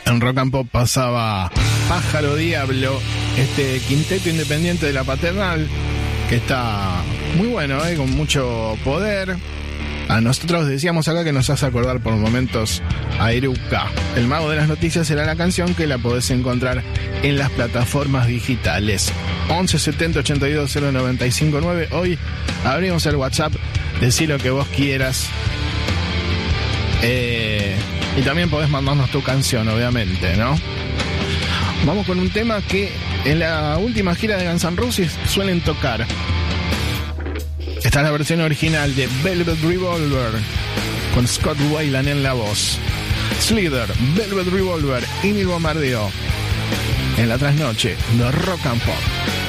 En Rock and Pop pasaba Pájaro Diablo, este quinteto independiente de la Paternal, que está muy bueno, con mucho poder. A nosotros decíamos acá que nos hace acordar por momentos a Eruca. El mago de las noticias era la canción, que la podés encontrar en las plataformas digitales. 11 70 82 095 9. Hoy abrimos el WhatsApp, decí lo que vos quieras. Y también podés mandarnos tu canción, obviamente, ¿no? Vamos con un tema que en la última gira de Guns N' Roses suelen tocar. Esta es la versión original de Velvet Revolver, con Scott Weiland en la voz. Slither, Velvet Revolver y Neil Bombardeo en la trasnoche de Rock and Pop.